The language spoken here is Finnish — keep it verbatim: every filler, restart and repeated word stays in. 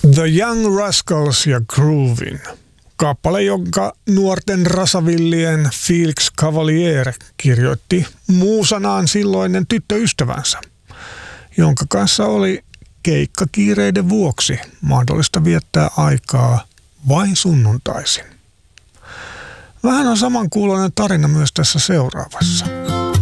The Young Rascals ja Groovin. Kappale, jonka nuorten rasavillien Felix Cavaliere kirjoitti muusanaan silloinen tyttöystävänsä, jonka kanssa oli keikkakiireiden vuoksi mahdollista viettää aikaa vain sunnuntaisin. Vähän on samankuuloinen tarina myös tässä seuraavassa.